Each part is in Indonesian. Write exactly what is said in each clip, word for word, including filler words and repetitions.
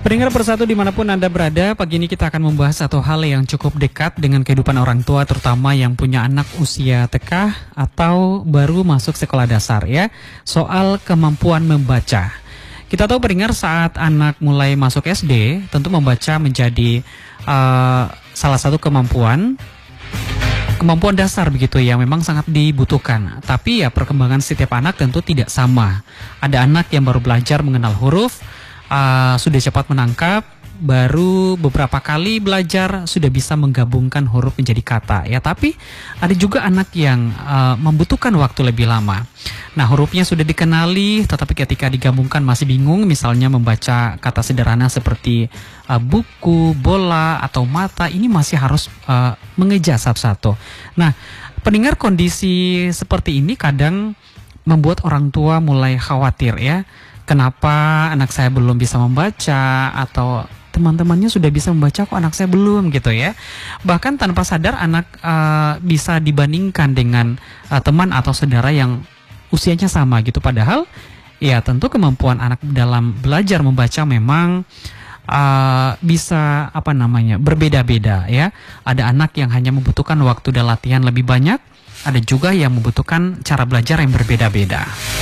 Pendengar Persatu dimanapun Anda berada, pagi ini kita akan membahas satu hal yang cukup dekat dengan kehidupan orang tua, terutama yang punya anak usia T K atau baru masuk sekolah dasar ya, soal kemampuan membaca. Kita tahu pendengar, saat anak mulai masuk S D, tentu membaca menjadi uh, salah satu kemampuan Kemampuan dasar begitu yang memang sangat dibutuhkan. Tapi ya perkembangan setiap anak tentu tidak sama. Ada anak yang baru belajar mengenal huruf, uh, sudah cepat menangkap, baru beberapa kali belajar sudah bisa menggabungkan huruf menjadi kata ya. Tapi ada juga anak yang uh, membutuhkan waktu lebih lama. Nah, hurufnya sudah dikenali, tetapi ketika digabungkan masih bingung, misalnya membaca kata sederhana seperti uh, buku, bola, atau mata, ini masih harus uh, mengejar satu-satu. Nah, pendengar, kondisi seperti ini kadang membuat orang tua mulai khawatir ya. Kenapa anak saya belum bisa membaca, atau teman-temannya sudah bisa membaca kok anak saya belum gitu ya. Bahkan tanpa sadar anak uh, bisa dibandingkan dengan uh, teman atau saudara yang usianya sama gitu. Padahal ya tentu kemampuan anak dalam belajar membaca memang uh, bisa apa namanya berbeda-beda ya. Ada anak yang hanya membutuhkan waktu dan latihan lebih banyak, ada juga yang membutuhkan cara belajar yang berbeda-beda.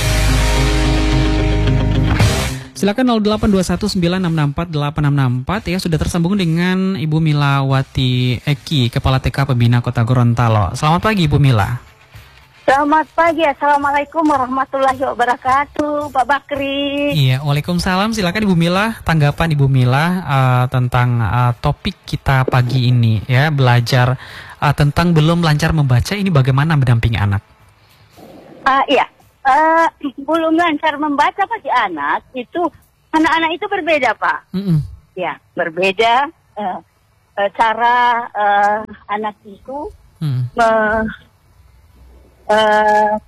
Silakan nol delapan dua satu sembilan enam enam empat delapan enam enam empat ya, sudah tersambung dengan Ibu Mila Wati Eki, Kepala T K Pembina Kota Gorontalo. Selamat pagi Ibu Mila. Selamat pagi, Assalamualaikum warahmatullahi wabarakatuh, Pak Bakri. Iya, waalaikumsalam. Silakan Ibu Mila, tanggapan Ibu Mila uh, tentang uh, topik kita pagi ini ya, belajar uh, tentang belum lancar membaca, ini bagaimana mendampingi anak? Uh, iya, uh, belum lancar membaca bagi anak itu, anak-anak itu berbeda Pak. Mm-mm. Ya, berbeda uh, uh, cara uh, anak itu mm. me- Uh,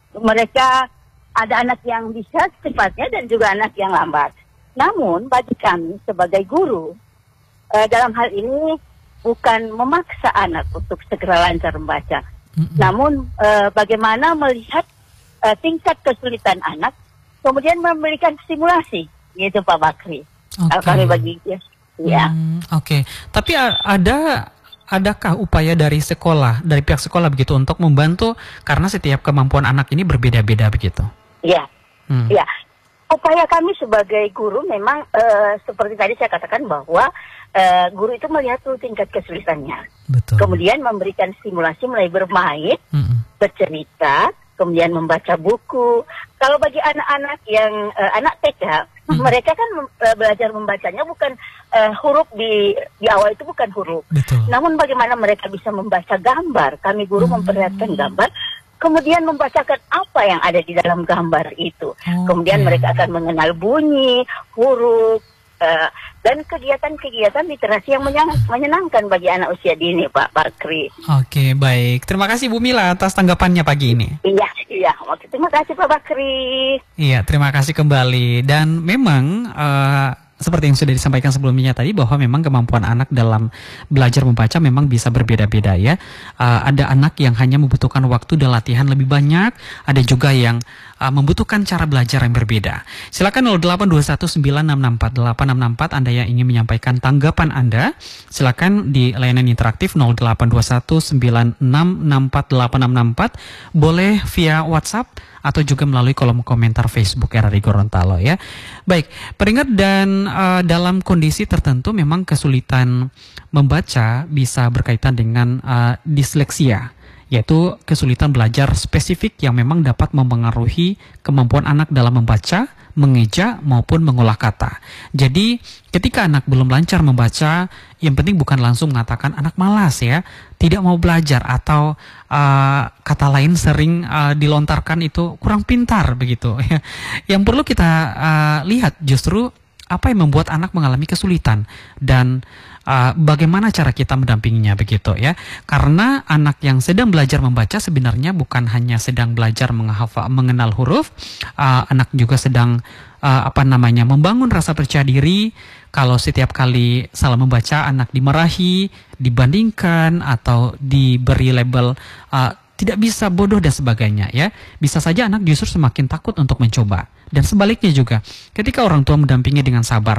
mereka ada anak yang bisa cepatnya dan juga anak yang lambat. Namun bagi kami sebagai guru, uh, dalam hal ini bukan memaksa anak untuk segera lancar membaca. Mm-hmm. Namun uh, bagaimana melihat uh, tingkat kesulitan anak, kemudian memberikan stimulasi, gitu Pak Bakri. Okay. Kalau kami bagi ya. Hmm, Oke, okay. Tapi ada Adakah upaya dari sekolah, dari pihak sekolah begitu untuk membantu, karena setiap kemampuan anak ini berbeda-beda begitu? Iya, hmm. ya. Upaya kami sebagai guru memang uh, seperti tadi saya katakan bahwa uh, guru itu melihat tuh tingkat kesulitannya. Betul. Kemudian memberikan stimulasi mulai bermain, hmm. bercerita, kemudian membaca buku. Kalau bagi anak-anak yang uh, anak T K, hmm. mereka kan uh, belajar membacanya bukan uh, huruf di di awal itu bukan huruf. Betul. Namun bagaimana mereka bisa membaca gambar? Kami guru hmm. memperlihatkan gambar, kemudian membacakan apa yang ada di dalam gambar itu. Okay. Kemudian mereka akan mengenal bunyi, huruf, uh, dan kegiatan-kegiatan literasi yang menyenangkan bagi anak usia dini, Pak Bakri. Oke, baik. Terima kasih Bu Mila atas tanggapannya pagi ini. Iya, iya. Terima kasih Pak Bakri. Iya, terima kasih kembali. Dan memang uh, seperti yang sudah disampaikan sebelumnya tadi, bahwa memang kemampuan anak dalam belajar membaca memang bisa berbeda-beda ya. Uh, ada anak yang hanya membutuhkan waktu dan latihan lebih banyak, ada juga yang uh, membutuhkan cara belajar yang berbeda. Silakan nol delapan dua satu sembilan enam enam empat delapan enam enam empat, Anda yang ingin menyampaikan tanggapan Anda, silakan di layanan interaktif nol delapan dua satu sembilan enam enam empat delapan enam enam empat, boleh via WhatsApp atau juga melalui kolom komentar Facebook R R I Gorontalo ya. Baik, peringat, dan uh, dalam kondisi tertentu memang kesulitan membaca bisa berkaitan dengan uh, disleksia, yaitu kesulitan belajar spesifik yang memang dapat mempengaruhi kemampuan anak dalam membaca, mengeja, maupun mengolah kata. Jadi ketika anak belum lancar membaca, yang penting bukan langsung mengatakan anak malas ya, tidak mau belajar, atau uh, kata lain sering uh, dilontarkan itu kurang pintar begitu. Yang perlu kita uh, lihat justru apa yang membuat anak mengalami kesulitan, dan Uh, bagaimana cara kita mendampinginya begitu ya. Karena anak yang sedang belajar membaca sebenarnya bukan hanya sedang belajar menghafal, mengenal huruf, uh, anak juga sedang uh, apa namanya membangun rasa percaya diri. Kalau setiap kali salah membaca anak dimarahi, dibandingkan, atau diberi label uh, tidak bisa, bodoh, dan sebagainya ya. Bisa saja anak justru semakin takut untuk mencoba. Dan sebaliknya juga, ketika orang tua mendampingi dengan sabar,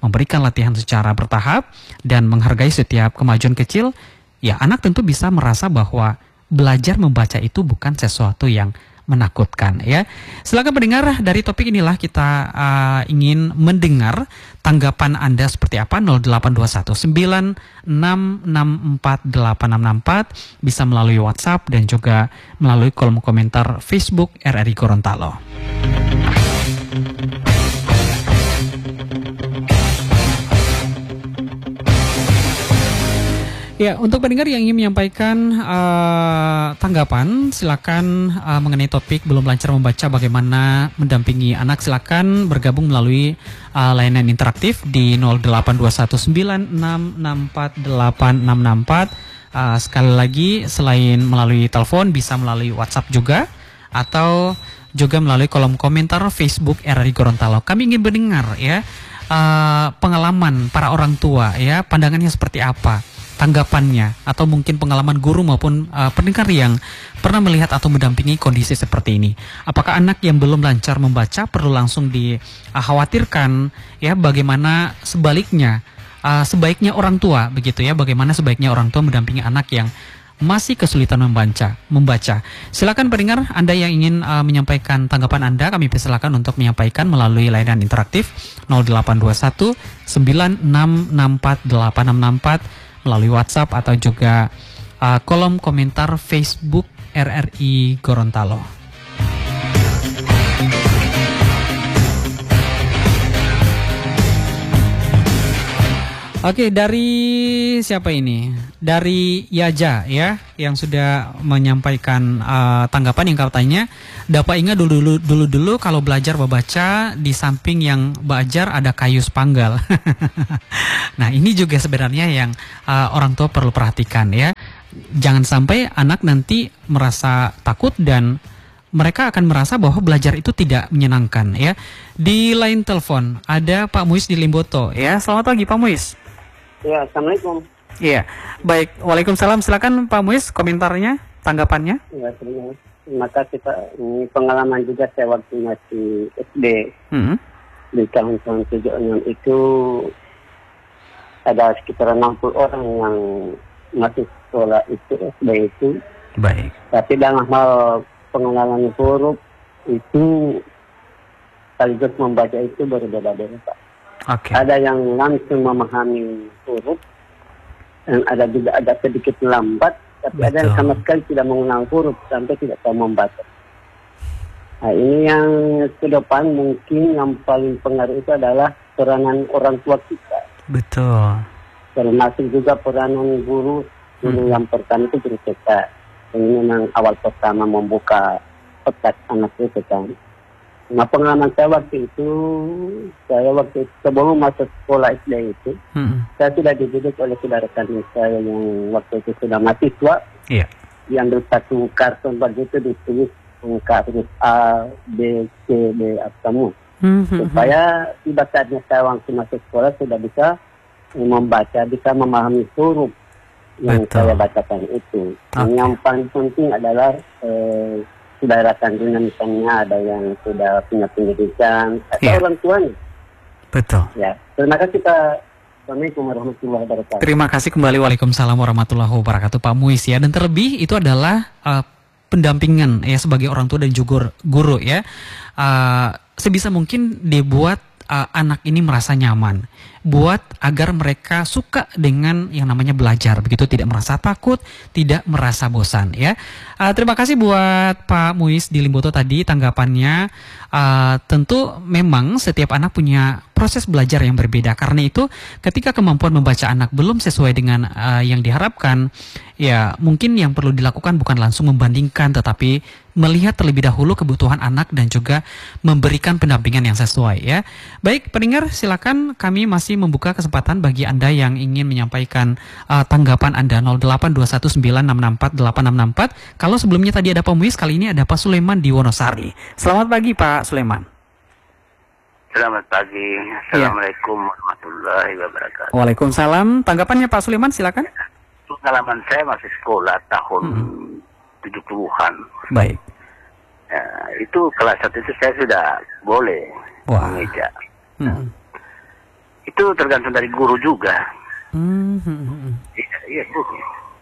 memberikan latihan secara bertahap dan menghargai setiap kemajuan kecil, ya anak tentu bisa merasa bahwa belajar membaca itu bukan sesuatu yang menakutkan ya. Silakan pendengar, dari topik inilah kita uh, ingin mendengar tanggapan Anda seperti apa. Nol delapan dua satu sembilan enam enam empat delapan enam enam empat bisa melalui WhatsApp dan juga melalui kolom komentar Facebook R R I Gorontalo. Ya, untuk pendengar yang ingin menyampaikan uh, tanggapan, silakan uh, mengenai topik belum lancar membaca bagaimana mendampingi anak, silakan bergabung melalui uh, layanan interaktif di nol delapan dua satu sembilan enam enam empat delapan enam enam empat. Uh, sekali lagi, selain melalui telepon bisa melalui WhatsApp juga atau juga melalui kolom komentar Facebook R R I Gorontalo. Kami ingin mendengar ya uh, pengalaman para orang tua ya, pandangannya seperti apa, tanggapannya, atau mungkin pengalaman guru maupun uh, pendengar yang pernah melihat atau mendampingi kondisi seperti ini. Apakah anak yang belum lancar membaca perlu langsung dikhawatirkan ya, bagaimana sebaliknya, uh, sebaiknya orang tua begitu ya, bagaimana sebaiknya orang tua mendampingi anak yang masih kesulitan membaca. Membaca. Silakan pendengar, Anda yang ingin uh, menyampaikan tanggapan Anda, kami persilakan untuk menyampaikan melalui layanan interaktif nol delapan dua satu sembilan enam enam empat delapan enam enam empat melalui WhatsApp atau juga uh, kolom komentar Facebook R R I Gorontalo. Oke, dari siapa ini? Dari Yaja ya, yang sudah menyampaikan uh, tanggapan yang katanya, dapat ingat dulu dulu dulu dulu kalau belajar membaca di samping yang belajar ada kayu sepanggal. Nah, ini juga sebenarnya yang uh, orang tua perlu perhatikan ya. Jangan sampai anak nanti merasa takut dan mereka akan merasa bahwa belajar itu tidak menyenangkan ya. Di line telepon ada Pak Muiz di Limboto ya. Selamat pagi Pak Muiz. Ya, Assalamualaikum. Iya, baik. Waalaikumsalam. Silakan Pak Muiz komentarnya, tanggapannya. Ya, terima, terima kasih Pak. Ini pengalaman juga saya waktu masih S D. Hmm. Di tahun-tahun tujuh puluh enam itu ada sekitar enam puluh orang yang masih sekolah itu S D itu. Baik. Tapi dalam hal pengenalan huruf itu sekaligus membaca itu berbeda-beda Pak. Oke. Ada yang langsung memahami huruf, dan ada juga ada sedikit lambat, tapi Betul. ada yang sama sekali tidak mengenal huruf sampai tidak tahu membaca. Nah, ini yang ke depan mungkin yang paling pengaruh itu adalah peranan orang tua kita. Betul. Termasuk juga peranan guru, guru Hmm. yang pertama itu guru kita. Ini memang awal pertama membuka otak anak itu kan. Nah, pengalaman saya waktu itu, saya waktu itu, sebelum masuk sekolah S D itu, Hmm. saya sudah dididik oleh saudara kandung saya yang waktu itu sudah mahasiswa. Iya. Diambil satu karton begitu, ditulis angka huruf A, B, C, D, apa Hmm. supaya tiba saatnya saya waktu masuk sekolah sudah bisa membaca, bisa memahami huruf yang Betul. saya bacakan itu. Oke. Yang paling penting adalah eh, saudara kandungnya misalnya ada yang sudah punya pendidikan atau Iya. orang tuanya. Betul. Ya, terima kasih Pak. Assalamualaikum warahmatullahi wabarakatuh. Terima kasih kembali. Waalaikumsalam warahmatullahi wabarakatuh Pak Muiz ya. Dan terlebih itu adalah uh, pendampingan ya sebagai orang tua dan juga guru ya. Uh, sebisa mungkin dibuat uh, anak ini merasa nyaman. Buat agar mereka suka dengan yang namanya belajar, begitu, tidak merasa takut, tidak merasa bosan ya. Uh, terima kasih buat Pak Muiz di Limboto tadi tanggapannya. Uh, tentu memang setiap anak punya proses belajar yang berbeda. Karena itu ketika kemampuan membaca anak belum sesuai dengan uh, yang diharapkan, ya mungkin yang perlu dilakukan bukan langsung membandingkan, tetapi melihat terlebih dahulu kebutuhan anak dan juga memberikan pendampingan yang sesuai ya. Baik pendengar, silakan, kami masih membuka kesempatan bagi Anda yang ingin menyampaikan uh, tanggapan Anda nol delapan dua satu sembilan enam enam empat delapan enam enam empat. Kalau sebelumnya tadi ada Pak Muiz, kali ini ada Pak Sulaiman di Wonosari. Selamat pagi Pak Sulaiman. Selamat pagi. Assalamualaikum warahmatullahi wabarakatuh. Waalaikumsalam. Tanggapannya Pak Sulaiman, silakan. Pengalaman saya masih sekolah tahun Hmm. tujuh puluhan. Baik. Ya, itu kelas satu itu saya sudah boleh Wah. mengeja. Hmm. Itu itu tergantung dari guru juga. Mm-hmm. Iya, iya guru.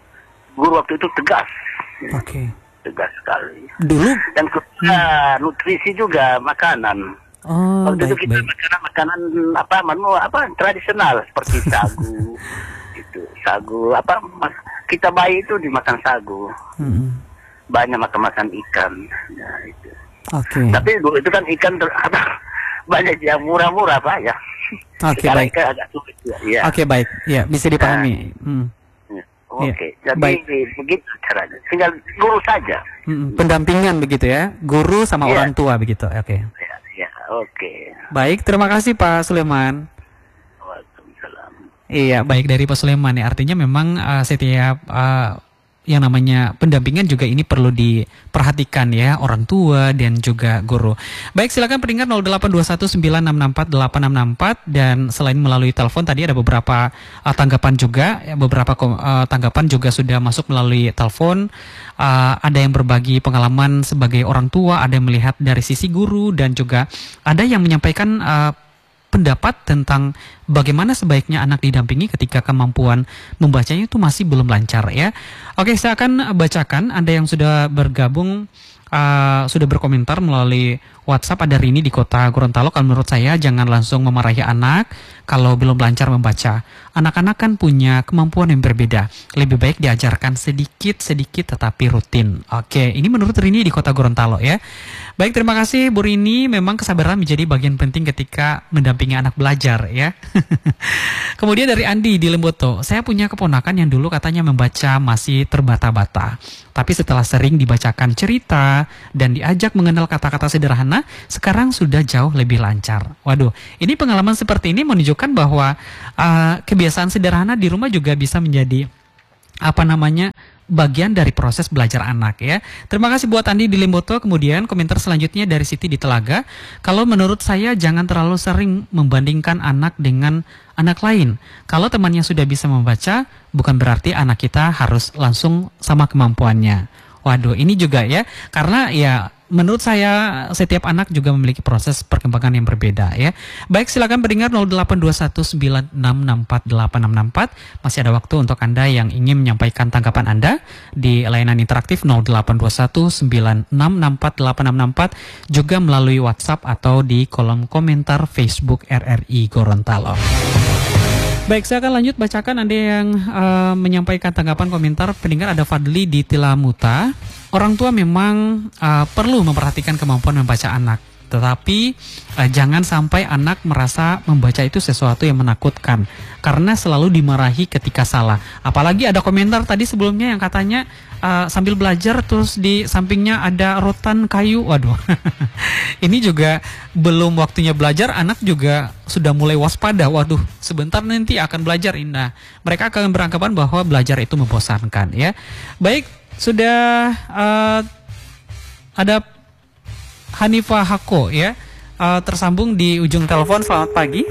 Guru waktu itu tegas. Oke. Okay. Tegas sekali. Dulu. Dan hmm. nutrisi juga makanan. Oh, waktu baik, itu kita baik. makanan makanan apa menu apa tradisional seperti sagu, itu sagu apa mas, kita bayi itu dimakan sagu. Hmm. Banyak makan makan ikan. Ya, itu. Oke. Okay. Tapi dulu itu kan ikan ter, apa, banyak yang murah-murah Pak ya. Oke, okay, baik. Ikan agak sulit ya. Ya. Oke, okay, baik. Ya, bisa dipahami. Nah, hmm. Oke, okay. Ya, jadi baik. begitu caranya. Tinggal guru saja. Hmm, pendampingan begitu ya, guru sama ya. Orang tua begitu. Oke. Okay. Ya, ya, oke. Okay. Baik, terima kasih Pak Sulaiman. Waalaikumsalam. Iya, baik dari Pak Sulaiman ya. Artinya memang uh, setiap uh, yang namanya pendampingan juga ini perlu diperhatikan ya, orang tua dan juga guru. Baik, silakan pendengar nol delapan dua satu sembilan enam enam empat delapan enam enam empat, dan selain melalui telepon tadi ada beberapa uh, tanggapan juga, ya, beberapa uh, tanggapan juga sudah masuk melalui telepon. Uh, ada yang berbagi pengalaman sebagai orang tua, ada yang melihat dari sisi guru, dan juga ada yang menyampaikan uh, pendapat tentang bagaimana sebaiknya anak didampingi ketika kemampuan membacanya itu masih belum lancar ya. Oke, saya akan bacakan. Ada yang sudah bergabung, uh, sudah berkomentar melalui WhatsApp. Ada Rini di kota Gorontalo. Kalau menurut saya jangan langsung memarahi anak kalau belum lancar membaca. Anak-anak kan punya kemampuan yang berbeda. Lebih baik diajarkan sedikit-sedikit tetapi rutin. Oke, ini menurut Rini di kota Gorontalo ya. Baik, terima kasih Bu Rini. Memang kesabaran menjadi bagian penting ketika mendampingi anak belajar ya. Kemudian dari Andi di Lemboto. Saya punya keponakan yang dulu katanya membaca masih terbata-bata. Tapi setelah sering dibacakan cerita dan diajak mengenal kata-kata sederhana, sekarang sudah jauh lebih lancar. Waduh, ini pengalaman seperti ini menunjukkan bahwa uh, kebiasaan sederhana di rumah juga bisa menjadi apa namanya bagian dari proses belajar anak ya. Terima kasih buat Andi di Lemboto. Kemudian komentar selanjutnya dari Siti di Telaga. Kalau menurut saya jangan terlalu sering membandingkan anak dengan anak lain. Kalau temannya sudah bisa membaca, bukan berarti anak kita harus langsung sama kemampuannya. Waduh, ini juga ya, karena ya menurut saya setiap anak juga memiliki proses perkembangan yang berbeda ya. Baik, silakan pendengar nol delapan dua satu sembilan enam enam empat delapan enam enam empat. Masih ada waktu untuk Anda yang ingin menyampaikan tanggapan Anda di layanan interaktif nol delapan dua satu sembilan enam enam empat delapan enam enam empat, juga melalui WhatsApp atau di kolom komentar Facebook R R I Gorontalo. Baik, saya akan lanjut bacakan ada yang uh, menyampaikan tanggapan komentar pendengar. Ada Fadli di Tilamuta. Orang tua memang uh, perlu memperhatikan kemampuan membaca anak, tetapi uh, jangan sampai anak merasa membaca itu sesuatu yang menakutkan karena selalu dimarahi ketika salah. Apalagi ada komentar tadi sebelumnya yang katanya uh, sambil belajar terus di sampingnya ada rotan kayu. Waduh, ini juga belum waktunya belajar, anak juga sudah mulai waspada. Waduh, sebentar nanti akan belajar. Nah, mereka akan beranggapan bahwa belajar itu membosankan ya. Baik, sudah uh, ada Hanifah Hako ya, uh, tersambung di ujung telepon. Selamat pagi.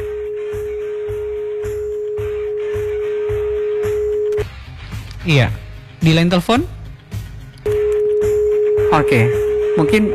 Iya, di line telepon. Oke, mungkin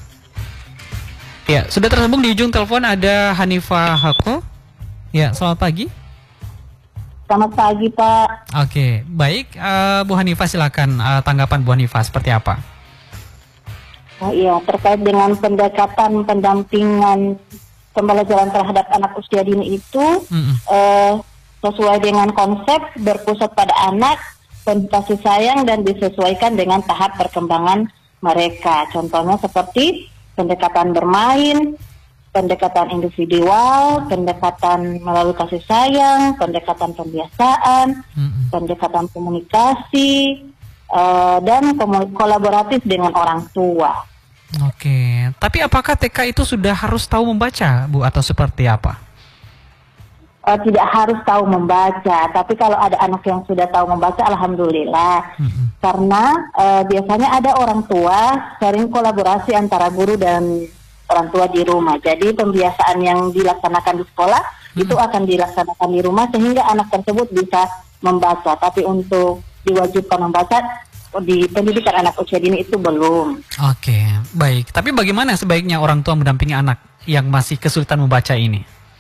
ya sudah tersambung di ujung telepon. Ada Hanifah Hako. Ya, selamat pagi. Selamat pagi Pak. Oke, baik, uh, Bu Hanifah silakan uh, tanggapan Bu Hanifah seperti apa? Oh iya, terkait dengan pendekatan pendampingan pembelajaran terhadap anak usia dini itu mm-hmm. eh, sesuai dengan konsep berpusat pada anak, penuh kasih sayang dan disesuaikan dengan tahap perkembangan mereka. Contohnya seperti pendekatan bermain, pendekatan individual, pendekatan melalui kasih sayang, pendekatan pembiasaan, mm-hmm. pendekatan komunikasi, Uh, dan kolaboratif dengan orang tua. Oke, tapi apakah T K itu sudah harus tahu membaca, Bu, atau seperti apa? Uh, tidak harus tahu membaca, tapi kalau ada anak yang sudah tahu membaca, alhamdulillah. Mm-hmm. Karena uh, biasanya ada orang tua sering kolaborasi antara guru dan orang tua di rumah. Jadi pembiasaan yang dilaksanakan di sekolah mm-hmm. itu akan dilaksanakan di rumah sehingga anak tersebut bisa membaca. Tapi untuk diwajibkan membaca di pendidikan anak usia dini itu belum. Oke, baik. Tapi bagaimana sebaiknya orang tua mendampingi anak yang masih kesulitan membaca ini?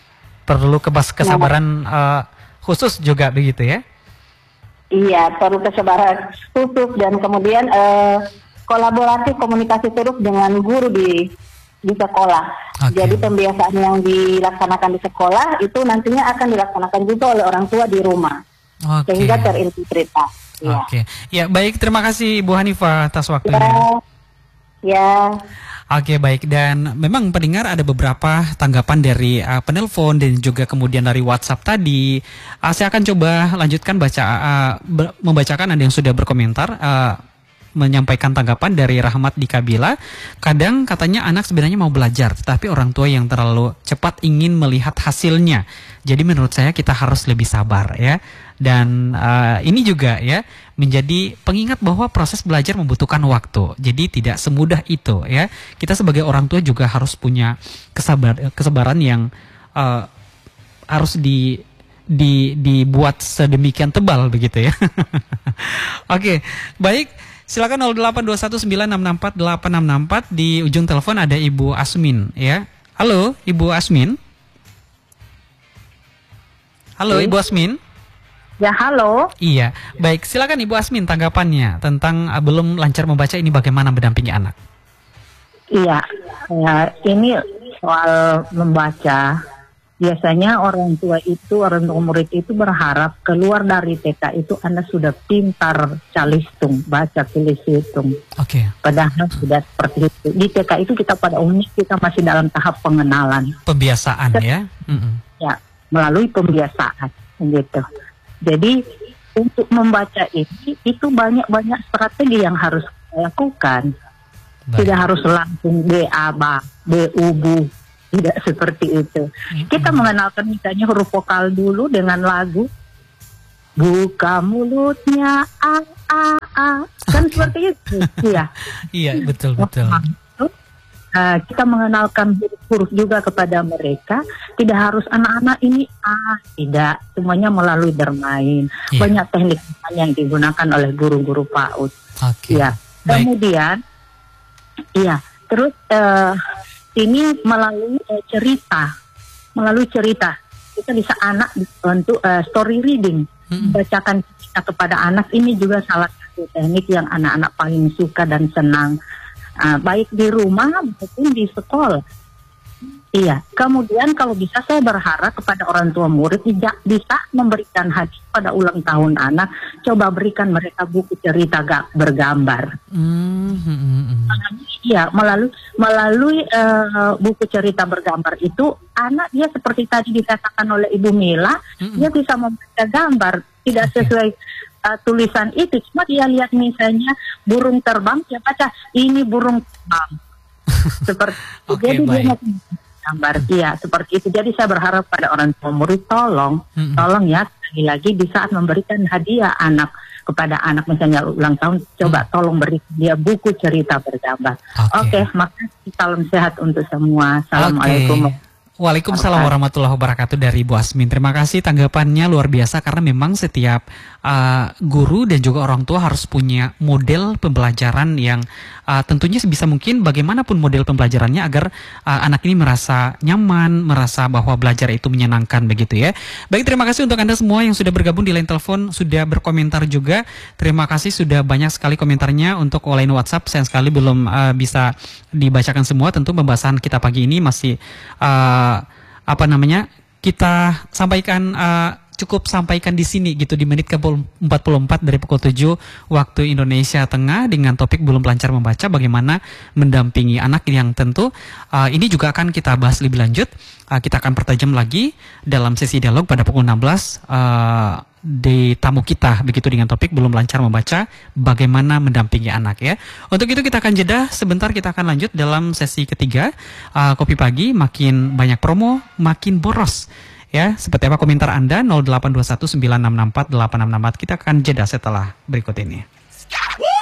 perlu kebas kesabaran uh, khusus juga begitu ya? Iya, perlu kesabaran khusus dan kemudian uh, kolaborasi komunikasi terus dengan guru di di sekolah. Okay. Jadi pembiasaan yang dilaksanakan di sekolah itu nantinya akan dilaksanakan juga oleh orang tua di rumah. Okay. Sehingga terintegrasi. Ya. Oke, okay. Ya baik, terima kasih Bu Hanifah atas waktunya. Ya. Ya. Oke, baik, dan memang pendengar ada beberapa tanggapan dari uh, penelpon dan juga kemudian dari WhatsApp tadi. Uh, saya akan coba lanjutkan baca uh, ber- membacakan ada yang sudah berkomentar. Uh, menyampaikan tanggapan dari Rahmat di Kabila. Kadang katanya anak sebenarnya mau belajar, tetapi orang tua yang terlalu cepat ingin melihat hasilnya. Jadi menurut saya kita harus lebih sabar ya. Dan uh, ini juga ya menjadi pengingat bahwa proses belajar membutuhkan waktu. Jadi tidak semudah itu ya. Kita sebagai orang tua juga harus punya kesabar kesabaran yang uh, harus di di dibuat sedemikian tebal begitu ya. Oke, baik. Silakan nol delapan dua satu sembilan enam enam empat delapan enam enam empat. Di ujung telepon ada Ibu Asmin ya. Halo Ibu Asmin. Halo Ibu Asmin. Ya, halo. Iya, baik, silakan Ibu Asmin tanggapannya tentang uh, belum lancar membaca ini bagaimana mendampingi anak. Iya, ya, ini soal membaca. Biasanya orang tua itu, orang tua murid itu berharap keluar dari T K itu Anda sudah pintar calistung, baca, tulis, hitung. Oke. Okay. Padahal sudah seperti itu. Di T K itu kita pada umumnya kita masih dalam tahap pengenalan. Pembiasaan ya? Mm-mm. Ya, melalui pembiasaan gitu. Jadi untuk membaca ini itu banyak-banyak strategi yang harus kita lakukan. Baik. Tidak harus langsung B A B A, B U B U. Tidak seperti itu. Mm-hmm. Kita mengenalkan misalnya huruf vokal dulu dengan lagu. Buka mulutnya a a a. Kan okay. Seperti itu. Iya. Iya, betul betul. Uh, kita mengenalkan huruf-huruf juga kepada mereka. Tidak harus anak-anak ini A, tidak. Semuanya melalui bermain. Yeah. Banyak teknik yang digunakan oleh guru-guru PAUD. Oke. Okay. Ya. Kemudian, iya. Terus uh, ini melalui uh, cerita, melalui cerita kita bisa anak untuk uh, story reading, hmm. bacakan cerita kepada anak. Ini juga salah satu teknik yang anak-anak paling suka dan senang, uh, baik di rumah maupun di sekolah. Iya. Kemudian kalau bisa saya berharap kepada orang tua murid bisa memberikan hadiah pada ulang tahun anak. Coba berikan mereka buku cerita gak bergambar. Mm-hmm. Iya, melalui melalui uh, buku cerita bergambar itu anak dia seperti tadi dikatakan oleh Ibu Mila, mm-hmm. dia bisa membaca gambar tidak okay. sesuai uh, tulisan itu. Cuma dia lihat misalnya burung terbang, dia baca ini burung terbang. Seperti okay, jadi baik. Dia gambar, iya seperti itu. Jadi saya berharap pada orang tua murid tolong, mm-hmm. tolong ya sekali lagi di saat memberikan hadiah anak kepada anak misalnya ulang tahun, coba mm. tolong beri dia buku cerita bergambar. Oke, okay. okay, makasih, salam sehat untuk semua. Assalamualaikum. Okay. Waalaikumsalam warahmatullahi wabarakatuh dari Bu Asmin. Terima kasih tanggapannya luar biasa karena memang setiap uh, guru dan juga orang tua harus punya model pembelajaran yang uh, tentunya sebisa mungkin bagaimanapun model pembelajarannya agar uh, anak ini merasa nyaman, merasa bahwa belajar itu menyenangkan begitu ya. Baik, terima kasih untuk Anda semua yang sudah bergabung di line telepon, sudah berkomentar juga. Terima kasih sudah banyak sekali komentarnya. Untuk line WhatsApp sayang sekali belum uh, bisa dibacakan semua. Tentu pembahasan kita pagi ini masih uh, apa namanya kita sampaikan uh, cukup sampaikan di sini gitu di menit ke empat puluh empat dari pukul tujuh waktu Indonesia Tengah dengan topik belum lancar membaca, bagaimana mendampingi anak yang tentu uh, ini juga akan kita bahas lebih lanjut. Uh, kita akan pertajam lagi dalam sesi dialog pada pukul enam belas uh, di tamu kita begitu dengan topik belum lancar membaca, bagaimana mendampingi anak ya. Untuk itu kita akan jeda sebentar, kita akan lanjut dalam sesi ketiga uh, Kopi Pagi, makin banyak promo makin boros ya. Seperti apa komentar Anda? Nol delapan dua satu sembilan enam enam empat delapan enam enam empat. Kita akan jeda setelah berikut ini.